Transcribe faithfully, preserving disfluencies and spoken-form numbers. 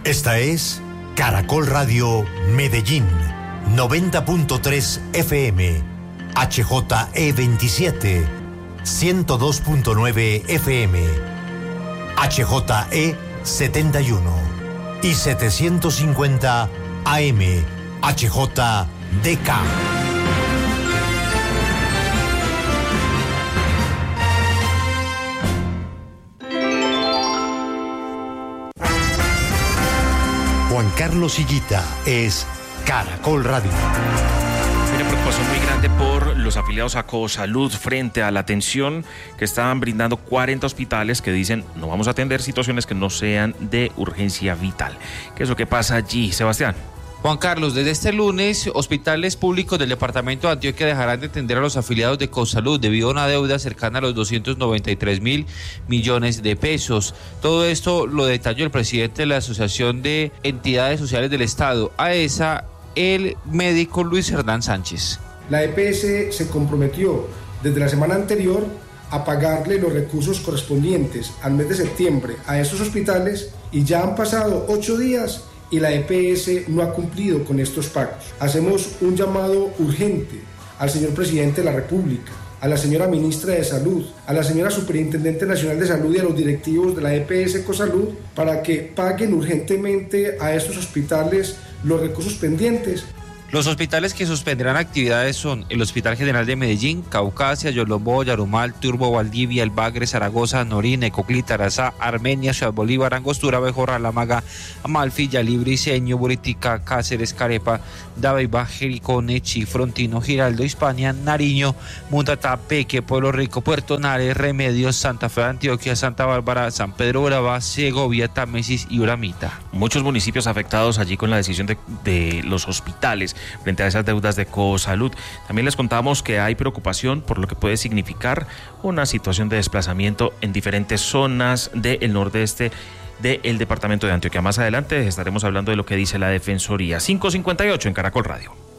Esta es Caracol Radio Medellín, noventa punto tres F M, H J E veintisiete, ciento dos punto nueve F M, H J E setenta y uno y setecientos cincuenta A M, H J D K. Juan Carlos Higuita es Caracol Radio. Hay una preocupación muy grande por los afiliados a Cosalud frente a la atención que estaban brindando cuarenta hospitales que dicen no vamos a atender situaciones que no sean de urgencia vital. ¿Qué es lo que pasa allí, Sebastián? Juan Carlos, desde este lunes, hospitales públicos del departamento de Antioquia dejarán de atender a los afiliados de Cosalud debido a una deuda cercana a los doscientos noventa y tres mil millones de pesos. Todo esto lo detalló el presidente de la Asociación de Entidades Sociales del Estado, AESA, el médico Luis Hernán Sánchez. La E P S se comprometió desde la semana anterior a pagarle los recursos correspondientes al mes de septiembre a estos hospitales y ya han pasado ocho días y la E P S no ha cumplido con estos pagos. Hacemos un llamado urgente al señor presidente de la República, a la señora ministra de Salud, a la señora Superintendente Nacional de Salud y a los directivos de la E P S Cosalud para que paguen urgentemente a estos hospitales los recursos pendientes. Los hospitales que suspenderán actividades son el Hospital General de Medellín, Caucasia, Yolombó, Yarumal, Turbo, Valdivia, El Bagre, Zaragoza, Norín, Ecoclí, Tarazá, Armenia, Ciudad Bolívar, Angostura, Bejorra, La Amalfi, Yalí, Seño, Buritica, Cáceres, Carepa, Dabeiba, Jericó, Nechí, Frontino, Giraldo, Hispania, Nariño, Muntatá, Peque, Pueblo Rico, Puerto Nares, Remedios, Santa Fe de Antioquia, Santa Bárbara, San Pedro Brava, Segovia, Támesis y Uramita. Muchos municipios afectados allí con la decisión de, de los hospitales frente a esas deudas de Cosalud. También les contamos que hay preocupación por lo que puede significar una situación de desplazamiento en diferentes zonas del nordeste del departamento de Antioquia. Más adelante estaremos hablando de lo que dice la Defensoría. cinco cincuenta y ocho en Caracol Radio.